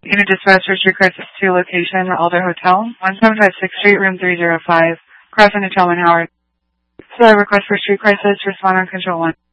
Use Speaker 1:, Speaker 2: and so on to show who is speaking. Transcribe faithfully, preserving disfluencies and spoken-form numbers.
Speaker 1: Unit dispatch for Street Crisis two location, Alder Hotel, one seven five six Street, room three oh five, Crescent to Tillman Howard. So I request for Street Crisis, respond on control one.